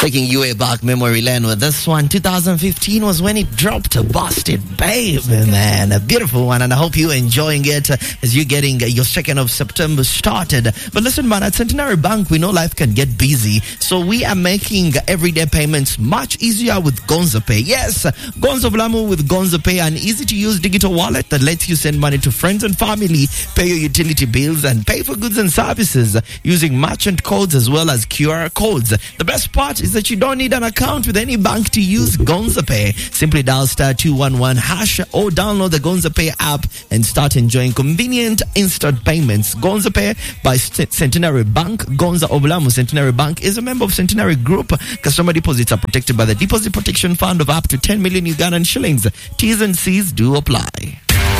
Taking you way back memory lane with this one. 2015 was when it dropped. Busted Baby, man. A beautiful one, and I hope you're enjoying it as you're getting your 2nd of September started. But listen, man, at Centenary Bank, we know life can get busy, so we are making everyday payments much easier with Gonza Pay. Yes, Gonza Obulamu with Gonza Pay, an easy-to-use digital wallet that lets you send money to friends and family, pay your utility bills, and pay for goods and services using merchant codes as well as QR codes. The best part is that you don't need an account with any bank to use Gonza Pay. Simply dial *211# or download the Gonza Pay app and start enjoying convenient instant payments. Gonza Pay by Centenary Bank. Gonza Obulamu Centenary Bank is a member of Centenary Group. Customer deposits are protected by the Deposit Protection Fund of up to 10 million Ugandan shillings. T's and C's do apply.